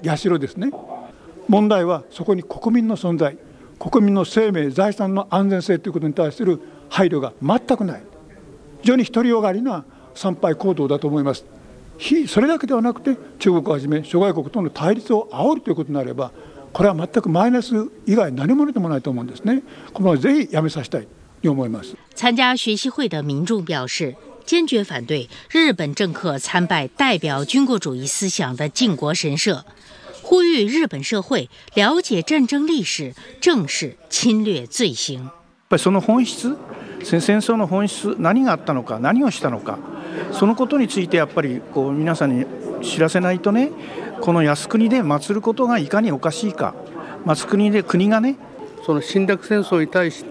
社ですね。問題はそこに国民の存在、国民の生命、財産の安全性ということに対する配慮が全くない、非常に独りよがりな参拝行動だと思います。それだけではなくて、中国をはじめ諸外国との対立を煽るということになれば、これは全くマイナス以外何者でもないと思うんですね。このぜひやめさせたいと思います。 参加学习会的民众表示，坚决反对日本政客参拜代表军国主义思想的靖国神社，呼吁日本社会了解战争历史，正视侵略罪行。 その本質、戦争の本質、何があったのか、何をしたのか、そのことについてやっぱり皆さんに知らせないとね、この靖国で祀ることがいかにおかしいか、靖国で国がね、 その侵略戦争に対して、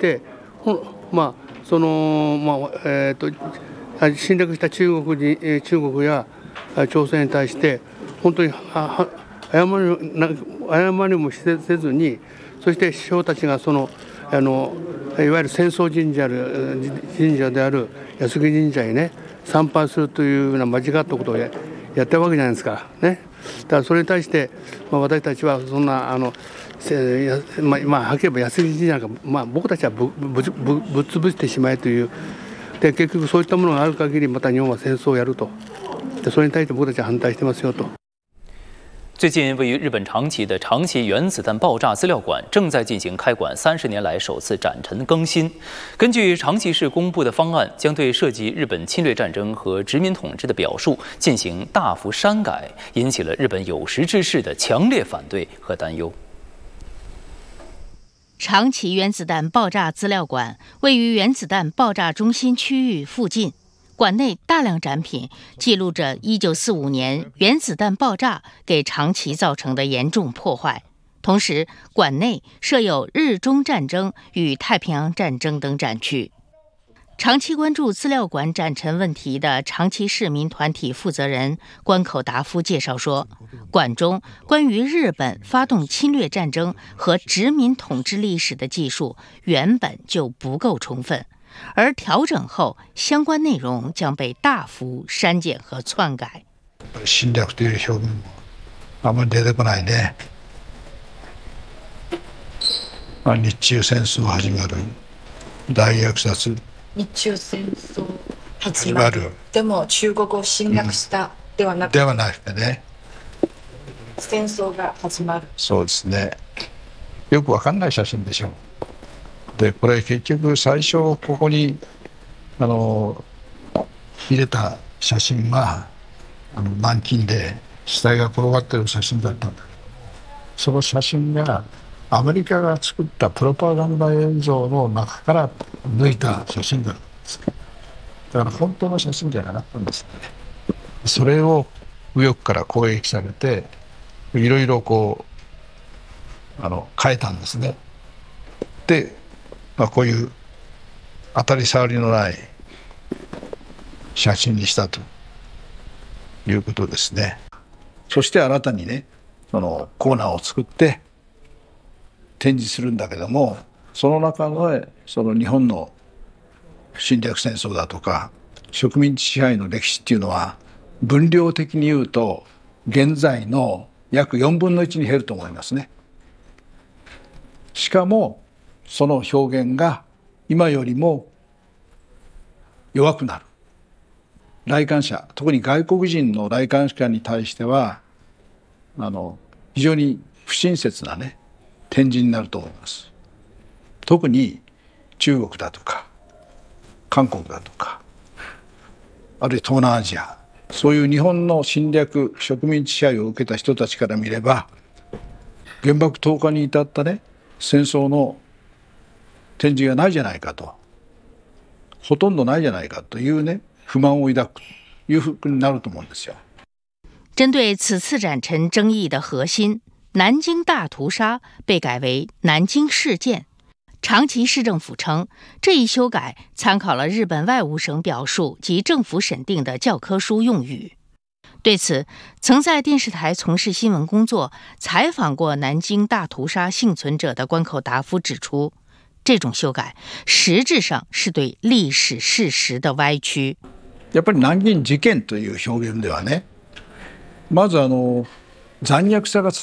侵略した中国や朝鮮に対して本当に謝りもせずに、そして首相たちがいわゆる戦争神社である靖国神社にね参拝するというような間違ったことをやってるわけじゃないですかね。だからそれに対して、私たちはそんなはっきり言えば靖国神社なんか、僕たちはぶっ潰してしまえというで、結局そういったものがある限りまた日本は戦争をやると。でそれに対して僕たちは反対してますよと。 最近，位于日本长崎的长崎原子弹爆炸资料馆正在进行开馆30年来首次展陈更新。根据长崎市公布的方案，将对涉及日本侵略战争和殖民统治的表述进行大幅删改，引起了日本有识之士的强烈反对和担忧。 长崎原子弹爆炸资料馆位于原子弹爆炸中心区域附近。馆内大量展品记录着1945年原子弹爆炸给长崎造成的严重破坏，同时馆内设有日中战争与太平洋战争等展区。长期关注资料馆展陈问题的长崎市民团体负责人关口达夫介绍说，馆中关于日本发动侵略战争和殖民统治历史的记述原本就不够充分，而调整後相關內容將被大幅刪減和篡改。 侵略という表現もあまり出てこないね。日中戦争始まる、大虐殺。 日中戦争始まる。でも中国を侵略したではなくて、 ではなくてね。 戦争が始まる。 そうですね。よくわかんない写真でしょ。でこれ結局最初ここに入れた写真は南京で死体が転がってる写真だったんだけど、その写真がアメリカが作ったプロパガンダ映像の中から抜いた写真だったんです。だから本当の写真じゃなかったんですね。それを右翼から攻撃されていろいろ変えたんですね。でこういう当たり障りのない写真にしたということですね。そして新たにね、そのコーナーを作って展示するんだけども、その中のその日本の侵略戦争だとか植民地支配の歴史っていうのは分量的に言うと現在の約4分の1に減ると思いますね。しかもその表現が今よりも弱くなる。来館者、特に外国人の来館者に対しては非常に不親切なね展示になると思います。特に中国だとか韓国だとかあるいは東南アジア、そういう日本の侵略植民地支配を受けた人たちから見れば原爆投下に至ったね戦争の展示がないじゃないかと、ほとんどないじゃないかというね不満を抱くというふうになると思うんですよ。 针对此次展陈争议的核心南京大屠杀被改为南京事件，长崎市政府称这一修改参考了日本外务省表述及政府审定的教科书用语。对此，曾在电视台从事新闻工作、采访过南京大屠杀幸存者的关口达夫指出，这种修改实质上是对历史事实的歪曲。 やっぱり南京事件という表現ではね、まず残虐さが